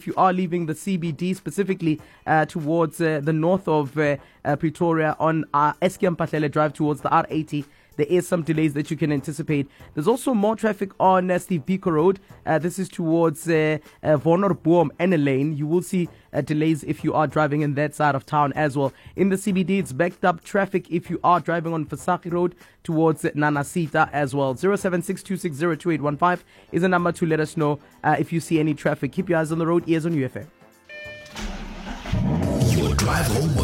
if you are leaving the CBD, specifically towards the north of Pretoria on Eskom Patlele Drive towards the R80. There is some delays that you can anticipate. There's also more traffic on Steve Biko Road. This is towards Vonor and Lane. You will see delays if you are driving in that side of town as well. In the CBD, it's backed up traffic if you are driving on Fasaki Road towards Nanasita as well. 0762602815 is a number to let us know if you see any traffic. Keep your eyes on the road, ears on UFM. Your drive home